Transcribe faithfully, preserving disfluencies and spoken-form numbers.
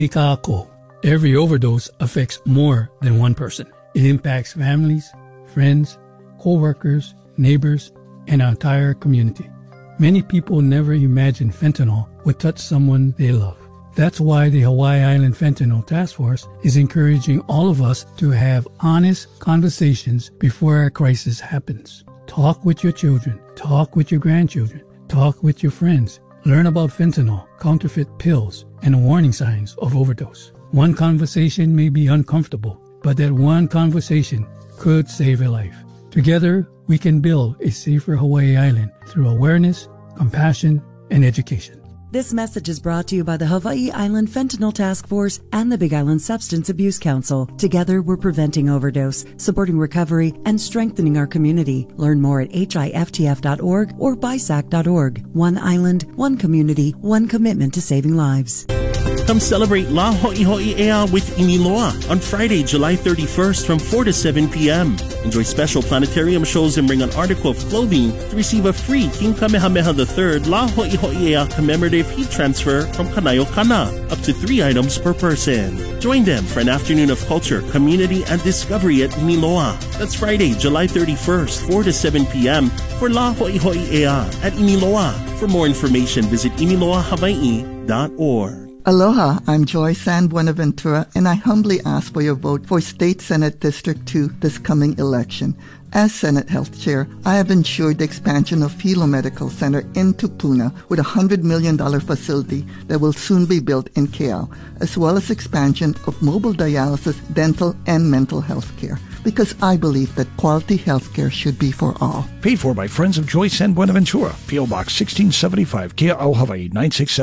Ika'ako. Every overdose affects more than one person. It impacts families, friends, co-workers, neighbors, and our entire community. Many people never imagined fentanyl would touch someone they love. That's why the Hawaii Island Fentanyl Task Force is encouraging all of us to have honest conversations before a crisis happens. Talk with your children. Talk with your grandchildren. Talk with your friends. Learn about fentanyl, counterfeit pills, and warning signs of overdose. One conversation may be uncomfortable, but that one conversation could save a life. Together, we can build a safer Hawaii Island through awareness, compassion, and education. This message is brought to you by the Hawaii Island Fentanyl Task Force and the Big Island Substance Abuse Council. Together, we're preventing overdose, supporting recovery, and strengthening our community. Learn more at H I F T F dot org or B I S A C dot org. One island, one community, one commitment to saving lives. Come celebrate La Ho'iho'i'ea with Iniloa on Friday, July thirty-first from four to seven p.m. Enjoy special planetarium shows and bring an article of clothing to receive a free King Kamehameha the third La Ho'iho'i'ea commemorative heat transfer from Kanayo Kana, up to three items per person. Join them for an afternoon of culture, community, and discovery at Iniloa. That's Friday, July thirty-first, four to seven p.m. for La Ho'iho'i'ea at Iniloa. For more information, visit iniloa hawaii dot org. Aloha, I'm Joy San Buenaventura, and I humbly ask for your vote for State Senate District two this coming election. As Senate Health Chair, I have ensured the expansion of Hilo Medical Center in Tupuna with a one hundred million dollars facility that will soon be built in K L, as well as expansion of mobile dialysis, dental, and mental health care. Because I believe that quality health care should be for all. Paid for by Friends of Joy San Buenaventura, P O Box sixteen seventy-five, K L, Hawaii nine six seven.